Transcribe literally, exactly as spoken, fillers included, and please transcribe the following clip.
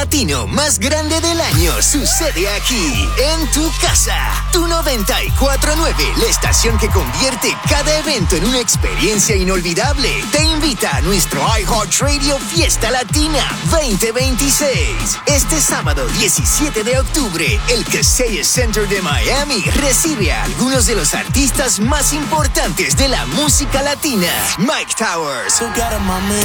latino más grande del año sucede aquí, en tu casa. Tu noventa y cuatro punto nueve, la estación que convierte cada evento en una experiencia inolvidable, te invita a nuestro iHeartRadio Fiesta Latina veinte veintiséis. Este sábado diecisiete de octubre, el Kaseya Center de Miami recibe a algunos de los artistas más importantes de la música latina. Mike Towers,